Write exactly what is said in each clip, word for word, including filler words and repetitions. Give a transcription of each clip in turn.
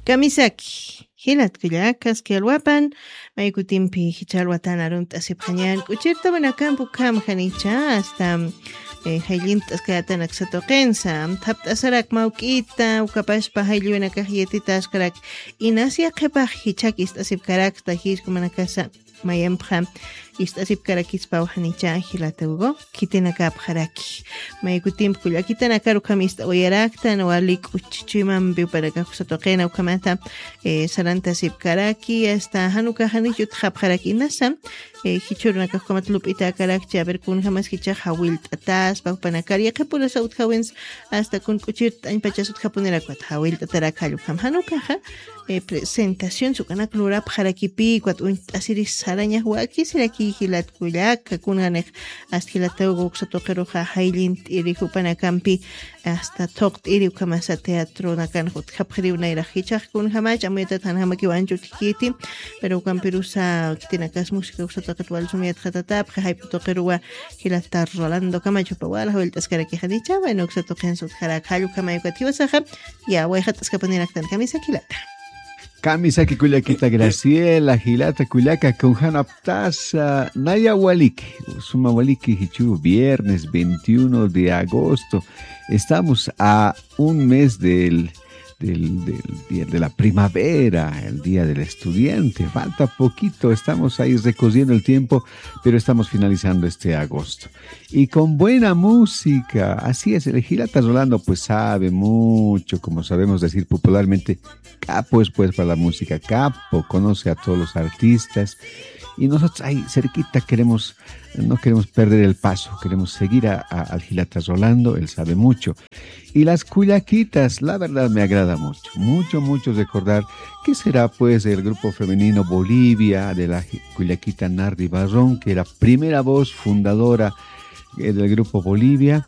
Kamisaki. Hilat Killacas, Kialwapan, Maykutimpi, Hichalwatan, Arunt, Asiphañan, Kuchirta, Buenacampo, Cam, Janicha, hasta Jailintas, Kayatan, Axatokensa, Taptasarak, Mauquita, Ucapashpa, Jailuena, Cajietitas, Karak, Inasia, Kepaj, Hichakis, Asipkarak, Tajis, Kumanakasa, Mayempha, Istasip Karakis Pauhanicha, Hilataugo, Kitenakap Haraki. Maykutim Kulakitana Karukamista, Oyaraktan, o Alik Uchichiman, Biuparakakusatokena, Ukamata, Saranta Sip Karaki, hasta Hanuka Hanichut Hap Haraki Nasam, Hichurnakas Komatlup Itakaraki, Aberkun Hamas Hicha, Hawil Tatas, Paupanakaria, Kapulas out Hawens, hasta Kun Kuchit, and Pachasut Hapunerakwat, Hawil Tatarakalu Ham Hanukaha. Eh, presentación su canal Klurap Harakipi, cuatro asiris arañas huakis, aquí hilat kuyak, kunanek, hasta hilataugo, xatokeroja, hailint, irihupanacampi, hasta tokt iriukamasa teatro, nakan hot hapri una irajichak, kun hamach, ameta tan hamaki wanju tikiti, pero camperusa, kitinakas música, xatokatual sumiat hatatap, haiputokerua, hilatar Rolando Camacho Pawala, vueltas karakihanicha, bueno, xatoken sut harakalu kamayukatiwasaja, ya, huejatas kapaneraktan camisa kilata. Kamisaki Kuyakita Graciela, Gilata Kuyaka, Kunjana Ptasa, Naya Waliki, Suma Waliki Hichu, viernes veintiuno de agosto. Estamos a un mes del, del, del día de la primavera, el día del estudiante. Falta poquito, estamos ahí recosiendo el tiempo, pero estamos finalizando este agosto. Y con buena música, así es, el Gilata Rolando pues sabe mucho, como sabemos decir popularmente, capo es pues para la música, capo, conoce a todos los artistas y nosotros ahí cerquita queremos, no queremos perder el paso, queremos seguir a, a, al Gilata Rolando, él sabe mucho. Y las cuyaquitas, la verdad me agrada mucho, mucho, mucho recordar que será pues el grupo femenino Bolivia de la cuyaquita Nardi Barrón, que era primera voz fundadora del grupo Bolivia.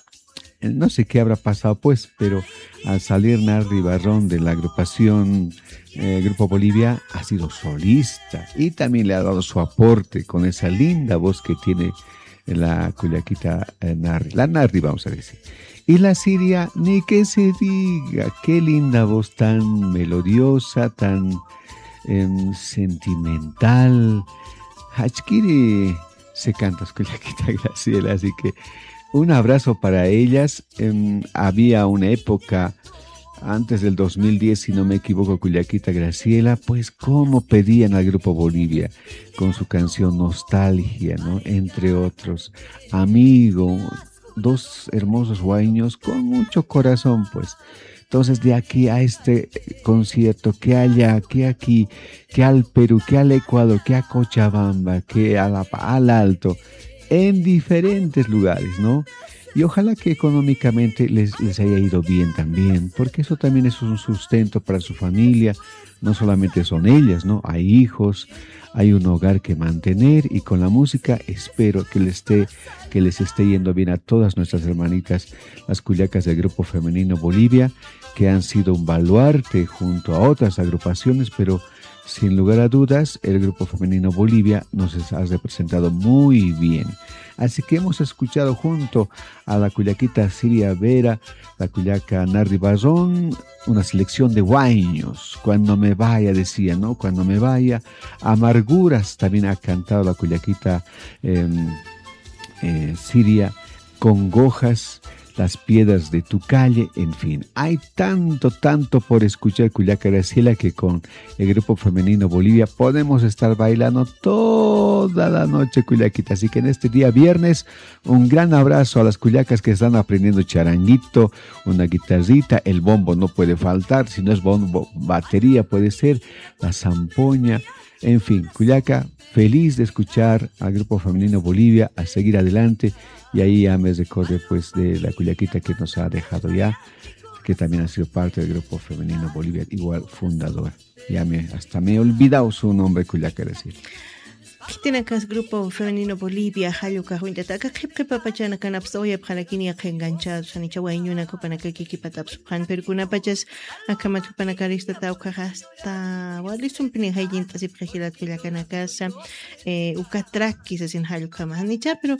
No sé qué habrá pasado pues, pero al salir Nardi Barrón de la agrupación eh, Grupo Bolivia ha sido solista y también le ha dado su aporte con esa linda voz que tiene la cuyaquita eh, Nardi, la Nardi vamos a decir. Y la Siria, ni que se diga, qué linda voz tan melodiosa, tan eh, sentimental. Hachkiri se canta cuyaquita Graciela, así que un abrazo para ellas. Eh, había una época, antes del dos mil diez, si no me equivoco, Cuyaquita Graciela, pues cómo pedían al Grupo Bolivia con su canción Nostalgia, ¿no? Entre otros, Amigo, dos hermosos guaños con mucho corazón, pues. Entonces, de aquí a este concierto, que allá, que aquí, que al Perú, que al Ecuador, que a Cochabamba, que a la, al Alto, en diferentes lugares, ¿no? Y ojalá que económicamente les, les haya ido bien también, porque eso también es un sustento para su familia. No solamente son ellas, ¿no? Hay hijos, hay un hogar que mantener, y con la música espero que les esté, que les esté yendo bien a todas nuestras hermanitas, las cuyacas del Grupo Femenino Bolivia, que han sido un baluarte junto a otras agrupaciones, pero sin lugar a dudas, el Grupo Femenino Bolivia nos ha representado muy bien. Así que hemos escuchado junto a la cuyaquita Siria Vera, la cuyaca Nardi Barrón, una selección de guaños. Cuando me vaya, decía, ¿no? Cuando me vaya. Amarguras también ha cantado la cuyaquita eh, eh, Siria, Congojas, Las piedras de tu calle, en fin. Hay tanto, tanto por escuchar Cuyaca Graciela que con el Grupo Femenino Bolivia podemos estar bailando toda la noche cuyaquita. Así que en este día viernes, un gran abrazo a las cuyacas que están aprendiendo charanguito, una guitarrita, el bombo no puede faltar, si no es bombo, batería puede ser, la zampoña. En fin, Cuyaca, feliz de escuchar al Grupo Femenino Bolivia, a seguir adelante. Y ahí ya me recuerdo pues de la cuyaquita que nos ha dejado ya, que también ha sido parte del Grupo Femenino Bolivia, igual fundador. Ya me, hasta me he olvidado su nombre, Cuyaca decir. tiene que es grupo femenino Bolivia, Hayo Cajuinta, acá Hip Papachana Canaps, Oya Panakini, acá enganchados, Sanicha Wayuna, Copanakaki Pataps, Han Percuna Pachas, acá Matupanacarista Tauca hasta Walisum Pini Hayintas y Pregilat Villacanacasa, Ucatraquis, sin Hayo Camanicha, pero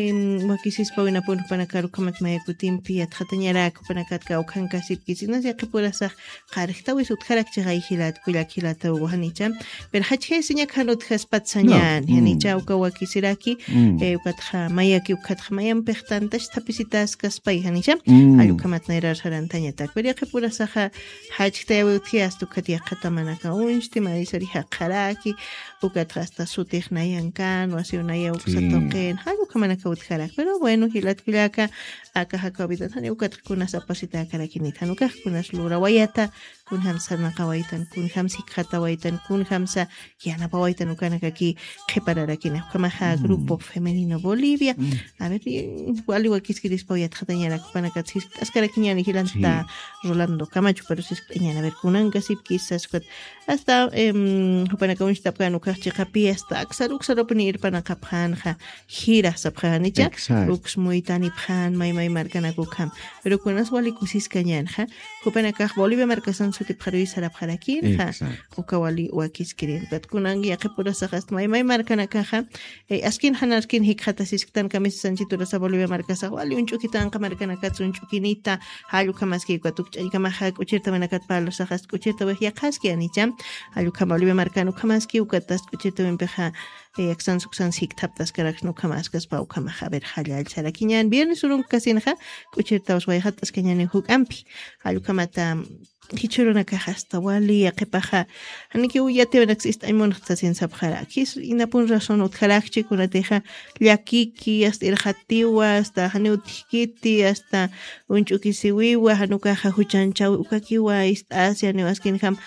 Wakisis Pauna Punpanacaru Kamat Mayakutim, Pia Tratanyara, Copanacatca, Ocancasip, Kisinas, ya que pueda ser Jarta, Wisut Harakcha Hilat, Vilakilata, Wahanicha, pero Hachi Sinya Kanut Haspatsañan, Henicha, Ukawakisiraki, Ukatja, Mayaki, Ukatja, Mayan Pertantas, Tapisitas, Kaspay, Hanicha, Ayukamat Naira Sarantañata, pero ya que pueda ser Hachta, Utias, Tukatia Katamanaka, Unsti, Marisariha Karaki, Ukatrasta Sutich Nayankan, o así una Yaukatoken, Ayukamanaka Utjarak, pero bueno, Hilat Vilaka, Akahakovitan, Ukatkuna Sapasita Karakinita, Ukakunas Lura Wayata, kun hamsa nakawaitan, kun hamsi katawaitan, kun hamsa yanapawaitan, ukanakaki, Kepararakin, Kamaha, Grupo Femenino Bolivia. A ver, igual igual que es que después ya tratañara Kupanakatsis, Ascaraquiñan y Gilanta, Rolando Camacho, pero se extrañan a ver, Kunangasip, quizás, hasta Kupanakaunch Tapkan, Ukachicapi, hasta Axaruxaropenir Panakapanja, Gira Sapjanicha, Ux Muitani Pan, Maimai Marcanacukam, pero con las Walikusis Cañanja, Kupanakaj Bolivia Marcasan su tip Harvisa la Parakin, Ukawali Wakis Kirin, but Kunangi, Akapura Sagast, Maimai Marcanacaja, Askin Hanaskin Hikatasis Tan Camis Sanchitura Bolivia Marcasa, Wali Unchukitan, Kamarcanacatsun Chukinita, Hayukamaski, Katuk, Kamaha, Kucheta Manakat Palo Sagast, Kucheta Yakaski, Anicham, Hayukam Bolivia Marcano Kamaski, Ukatas, Kucheta Empeja. Exan Suxan Sik Taptas Karak no Kamaskas Pau Kamaha Ber Halal Sarakiñan, Viernes Urun Casinja, Kuchirtaus Wayhatas Cañan Huk Ampi, Alukamata Hichuruna Cajasta Wali, Akepaja, Aniki Uyate Venaxist Aimontas in Sabharakis, Inapun Rason Utharakchi, Kunateja, Yakiki, hasta el Hatiwa, hasta Hanutkiti, hasta Unchukisiwiwa, Hanukaja Huchancha, Ukakiwa, East Asia, Nevaskinham.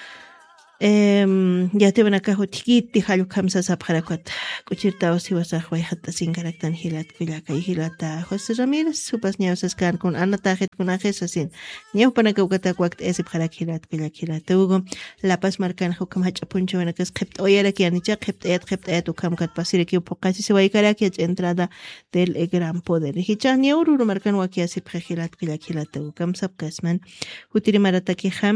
Um, ya te van acá hotikiti halu kamsa sapjarakwat kuchirta osi wasaj wayhata sin karaktan hilat kulaka hilata José Ramírez supas niaus eskan con anatajet con ajes asin niau panaka ukata kwakt ese pjarak hilat kulak hilata ugo la paz marcan hukam hacha puncho venakas kept oyara ki anicha kept et kept et ukam kat pasire ki upokasi se waykara ki entrada del gran poder hicha niau ruru marcan waki ase pjahilat kulak hilata ukam sapkasman hutiri marata ki ham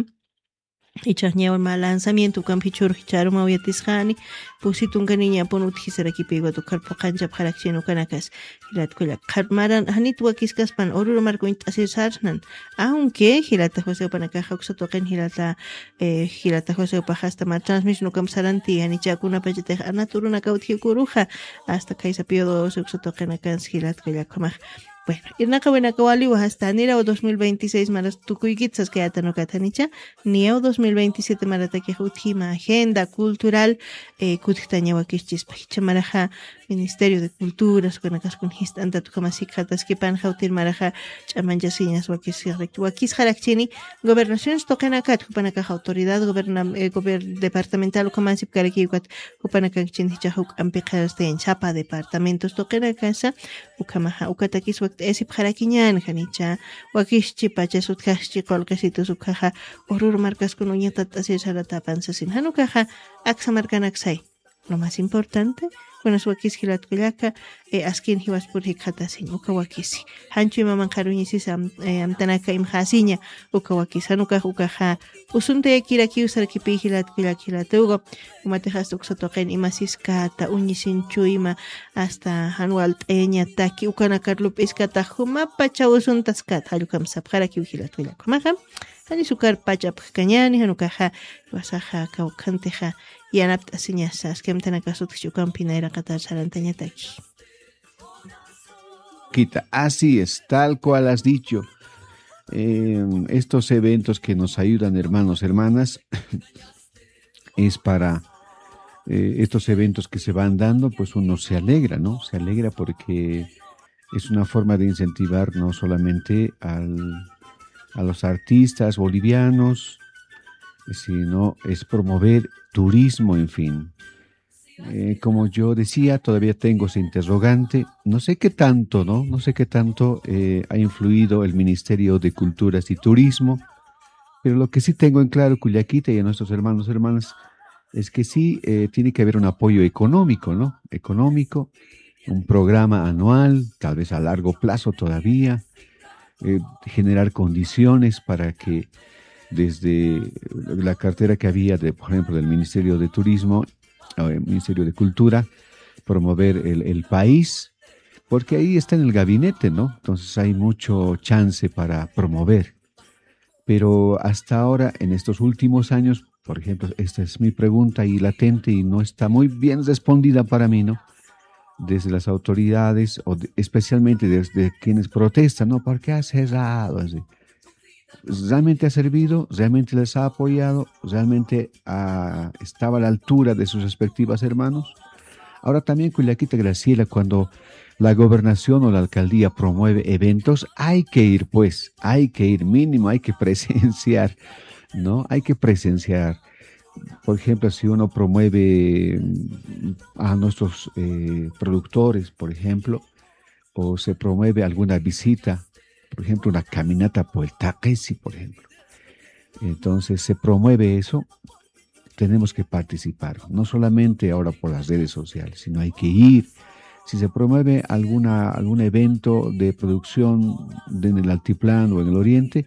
Ichahñawan mal lanzamiento campichur hicharum awiatisjani pusitun caniña ponut hisaraki pego to carpo cancha parakchino canacas hilat kulla karmaran hanit wakiskas pan oruro marco intasisarnan aunque hilata José panakaja uxotoquen hilata eh hilata José pajasta ma transmission kamsaranti anichakuna pachete anaturuna kautikuruja hasta kaisa piodo uxotoquen acans hilat kulla kamaj. Bueno, irnaka buena kawali wa hasta nira o dos mil veintiséis maras tukuykitsas que atano katanicha ni o dos mil veintisiete marata que hutima agenda cultural eh kutitaña wakichis pacha maraja Ministerio de Culturas con acas con histanta tu kama sikhatas que pan hautir maraja chamanja siñas wakis wakis harakchini gobernaciones toqenakat kupanaka autoridad gobernam eh, gober departamental como así karaki kwat kupanaka chinhicha huk ampiqas de en chapa departamentos toqenakasa ukamaha ukatakis Esip Harakiñan, Janicha, Wakishchi, Pachasut Kashi, Colcasitos, Ukaja, Orur Marcas con Uñata, Tasirata, Pansasin, Hanukaja, Axa Marcanaxai. Lo más importante, con las Wakis Hilatkullaka, e Askin Hiwaspur Hikatasin, Ukawakisi. Hanchu y Maman Haruñisis Amtanaka Imhasiña, Ukawakis, Hanuka, Ukaja, Usunte Kiraki, Usarkipi Hilatkullakilatugo, Umatejas Uxotoken, Imasiskata, Uñisin Chuima, hasta Hanual Eña, Taki, Ukanakarlup Iskata, Huma, Pacha Usuntaskat, Halukam Sapharaki Hilatkullakamaha. Hani sukar pachap kañani hanukaja wasaja kaukanteja y anapta siñasas que mtana kasut chukan pinaira qatar sarantañataki. Quita, así es, tal cual has dicho. Eh, estos eventos que nos ayudan, hermanos, hermanas, es para eh, estos eventos que se van dando, pues uno se alegra, ¿no? Se alegra porque es una forma de incentivar no solamente al a los artistas bolivianos, sino es promover turismo, en fin. Eh, como yo decía, todavía tengo ese interrogante, no sé qué tanto, ¿no? No sé qué tanto eh, ha influido el Ministerio de Culturas y Turismo, pero lo que sí tengo en claro, Cuyaquita y a nuestros hermanos y hermanas, es que sí eh, tiene que haber un apoyo económico, ¿no? Económico, un programa anual, tal vez a largo plazo todavía, eh, generar condiciones para que desde la cartera que había, de, por ejemplo, del Ministerio de Turismo, o el Ministerio de Cultura, promover el, el país, porque ahí está en el gabinete, ¿no? Entonces hay mucho chance para promover. Pero hasta ahora, en estos últimos años, por ejemplo, esta es mi pregunta y latente y no está muy bien respondida para mí, ¿no? Desde las autoridades, o de- especialmente desde quienes protestan, ¿no? ¿Por qué ha cerrado? Así. ¿Realmente ha servido? ¿Realmente les ha apoyado? ¿Realmente ah, estaba a la altura de sus respectivas hermanos? Ahora también Culiaquita Graciela, cuando la gobernación o la alcaldía promueve eventos, hay que ir, pues, hay que ir mínimo, hay que presenciar, ¿no? Hay que presenciar. Por ejemplo, si uno promueve mm, a nuestros eh, productores, por ejemplo, o se promueve alguna visita, por ejemplo, una caminata por el Taquesi, por ejemplo. Entonces se promueve eso, tenemos que participar, no solamente ahora por las redes sociales, sino hay que ir. Si se promueve alguna, algún evento de producción de- en el altiplano o en el oriente,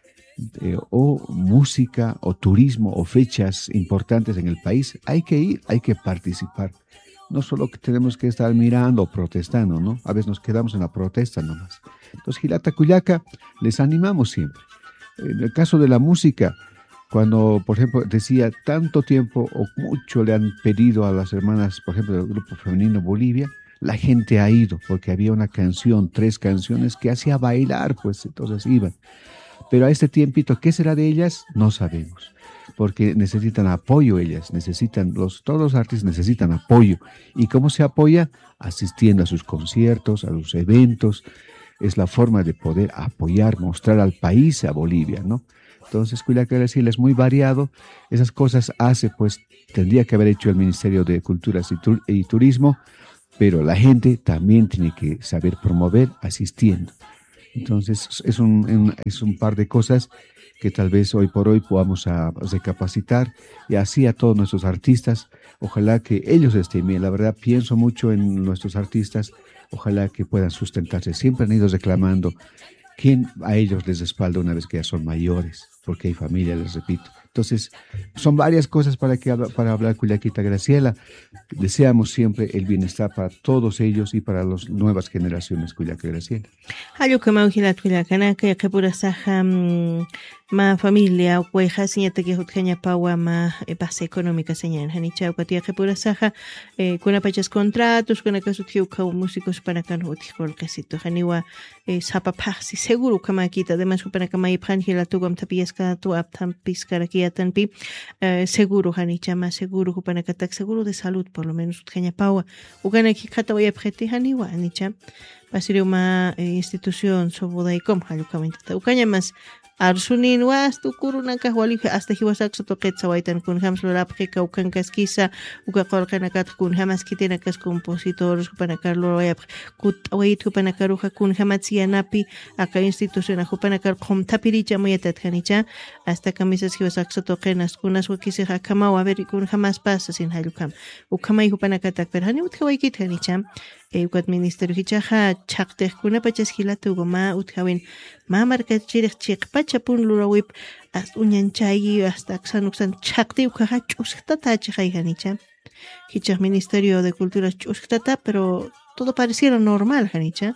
eh, o música o turismo o fechas importantes en el país, hay que ir, hay que participar. No solo que tenemos que estar mirando o protestando, ¿no? A veces nos quedamos en la protesta nomás. Entonces, Gilata Cuyaca, les animamos siempre. En el caso de la música, cuando, por ejemplo, decía tanto tiempo o mucho le han pedido a las hermanas, por ejemplo, del grupo femenino Bolivia, la gente ha ido porque había una canción, tres canciones que hacía bailar, pues entonces iban. Pero a este tiempito, ¿qué será de ellas? No sabemos, porque necesitan apoyo ellas, necesitan, los, todos los artistas necesitan apoyo. ¿Y cómo se apoya? Asistiendo a sus conciertos, a los eventos. Es la forma de poder apoyar, mostrar al país, a Bolivia, ¿no? Entonces, Culiacán Brasil es muy variado. Esas cosas hace, pues, tendría que haber hecho el Ministerio de Culturas y, Tur y Turismo, pero la gente también tiene que saber promover asistiendo. Entonces, es un, un- es un par de cosas que tal vez hoy por hoy podamos a, recapacitar y así a todos nuestros artistas. Ojalá que ellos estén bien. La verdad, pienso mucho en nuestros artistas. Ojalá que puedan sustentarse. Siempre han ido reclamando quién a ellos les respalda una vez que ya son mayores, porque hay familia, les repito. Entonces, son varias cosas para, que, para hablar Culiaquita Graciela. Deseamos siempre el bienestar para todos ellos y para las nuevas generaciones, Culiaquita Graciela. Hayuka mawhilat wilakana que qipura saja mm, ma familia ukweja siñata que hutkaña pawa ma eh, base económica señal hanicha ukatia qipura saja eh, kuna pachas contratos kuna kasuthiu kau músicos para kan hutkol kasito haniwa eh, sapa pasi seguro kama kita además para kama iphan hila tugam tapiesca tu aptam piskara kiatanpi eh, seguro hanicha ma seguro para katak seguro de salud por lo menos hutkaña pawa ukana ki kata waya preti haniwa hanicha Basirio uma eh, institución sobodaikom halukamintata ukaña mas arsunin was tu kurunanka wali hasta hiwasak sa toket sawaitan kun hams lorapka ukan kaskisa uka qorqanakat kun hamas kitina kas compositores kupana karlo yap kut await kupana karuja kun hamatsianapi aka institución kupana kar khom tapiricha moyatat khanicha hasta camisas hiwasak sa tokenas kunas wakisi hakama wa ver kun hamas pasa sin halukam ukamai kupana katak perhani utkawai khanicha Eukat ministerio hichaja chaqtej kuna pachas hilatu goma uthawin ma marka chirich chiq pachapun lurawip as unyanchay hasta xanuksan chaqti ukaja chusqtata chaqayganicha hichaj ministerio de cultura chusqtata pero todo pareciera normal janicha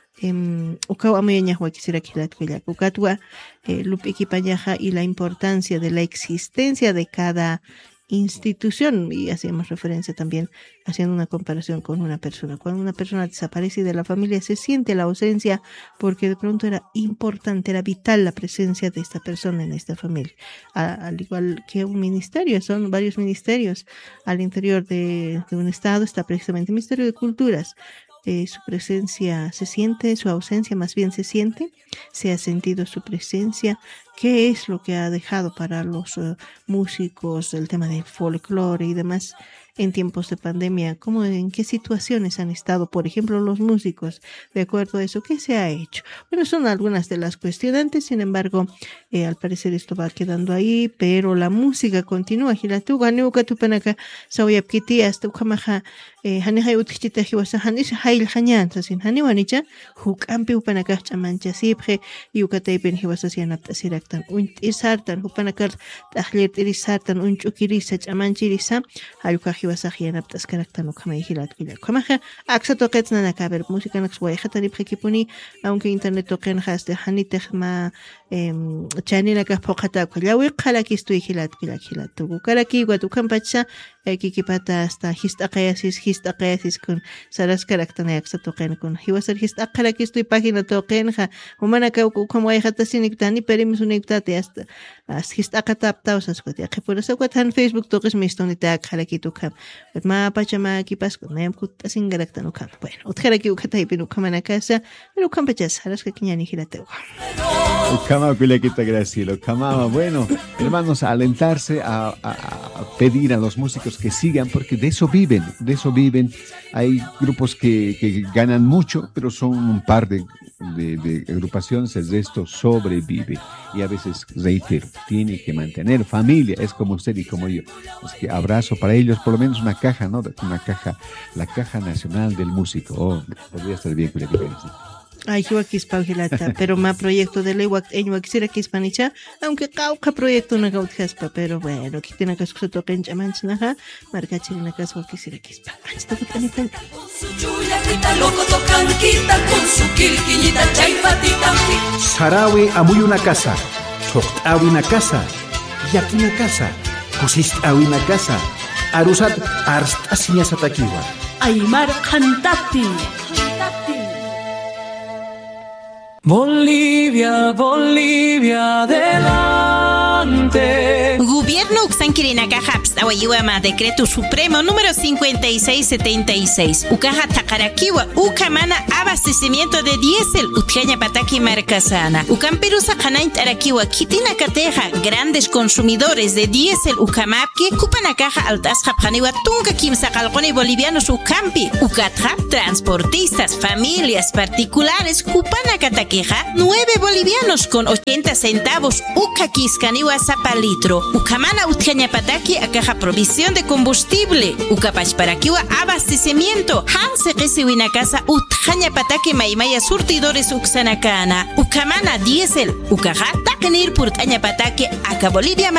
em ukaw amayaña wa quisiera kilat kuyak ukatwa eh, lupiki payaja y la importancia de la existencia de cada institución y hacíamos referencia también haciendo una comparación con una persona. Cuando una persona desaparece de la familia se siente la ausencia porque de pronto era importante, era vital la presencia de esta persona en esta familia. A, al igual que un ministerio, son varios ministerios al interior de, de un estado, está precisamente el Ministerio de Culturas. Eh, su presencia se siente, su ausencia más bien se siente, se ha sentido su presencia, qué es lo que ha dejado para los uh, músicos el tema del folclore y demás en tiempos de pandemia, cómo, en qué situaciones han estado, por ejemplo, los músicos, de acuerdo a eso, qué se ha hecho. Bueno, son algunas de las cuestionantes, sin embargo, eh, al parecer esto va quedando ahí, pero la música continúa. Hilatuga, Niuka Tupanaka, Sauyapkiti, hasta Ukamaja, Hanihai Utchita, Hiwasa, Hanis, Hail Hanyan, Sasin, Haniwanicha, Hukampi Upanaka, Chamancha Sipre, Yukataipen, Hiwasasian Aptasiraktan, Unt Isartan, Upanakar, Tahlir Irisartan, Unchukirisa, Chamanchirisa, Hayuka Hiwasahian Aptaskaraktan, Ukamai Hilat Villa. Kamaja, Axa Toquetna Nakaber, música Naxwayhatari Prekipuni, aunque internet toquen has de Hanitechma, Chanina Kapokata, Yawi, Kalakistu Hilat Villa Hilat, Tukaraki, Guatukampacha, Kikipata hasta Histakayasis, Histakayasis con Saras Karaktana Axa Toquen con Hiwasar Histakarakistu y página Toqenja, Humanaka Ukamwayhatasinictani, Perimusunictate hasta Histakataptausas, que por eso Guatan Facebook toques mi stonita Kalakitukam, but ma Pachama Kipasco, Namkut Asingaraktanukam. Bueno, Utkaraki Ukataipi Ukamanakasa, pero Ukampachas, Saras Kakiani Hilateu. Ukama Pilakita Gracielo, Ukama, bueno, hermanos, a alentarse a, a, a pedir a los músicos que sigan, porque de eso viven, de eso viven. Hay grupos que, que ganan mucho, pero son un par de, de, de agrupaciones, el resto sobrevive. Y a veces, reitero, tiene que mantener familia, es como usted y como yo. Es que abrazo para ellos, por lo menos una caja, ¿no? Una caja, la caja nacional del músico. Oh, podría estar bien con la diferencia. Ay, yo aquí espaujilata, pero más proyecto de ley, yo quisiera que hispanicha, aunque cauca proyecto no gaudjaspa, pero bueno, que tiene que se toque en chamanchinaja, marca chilena que eso quisiera que hispa. Hasta que tan y tan. Sarawi amuy una casa, soft awi una casa, yaki una casa, kusist awi una casa, arusat arst asiñas atakiwa. Aymar cantati. Bolivia, Bolivia, adelante. Gobierno Uxanquirinaca Haps, Awayuama, Decreto Supremo número cincuenta y seis setenta y seis. Ucaja Takarakiwa, Ucamana, abastecimiento de diésel, Utjaña Pataki Marcasana. Ucamperusa Kanaint Arakiwa, Kitina Cateja, grandes consumidores de diésel, Ucamapki, Cupanakaja Altasja Paniwa, Tunga Kimsacalcone bolivianos, Ucampi, Ucatra, transportistas, familias particulares, Cupanacataqueja, nueve bolivianos con ochenta centavos, Uca Quiscaniwa Zapalitro. Ucamana Utjañapataki a caja provisión de combustible. Ucapachparakiwa abastecimiento. Hanse Resiwina casa Utjañapataki Maimaya surtidores Uxanacana. Ucamana diésel. Ucaja Takenir Purtañapataki Aca Bolivia